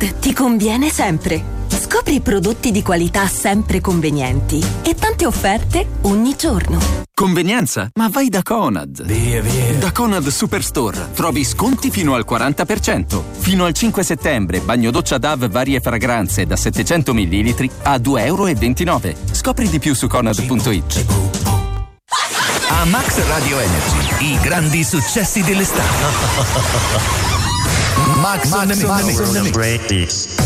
Conad ti conviene sempre. Scopri prodotti di qualità sempre convenienti e tante offerte ogni giorno. Convenienza? Ma vai da Conad. Via. Da Conad Superstore trovi sconti fino al 40%. Fino al 5 settembre bagno doccia Dove varie fragranze da 700 ml a €2,29. Scopri di più su conad.it. A Max Radio Energy, i grandi successi dell'estate. Max on the mix.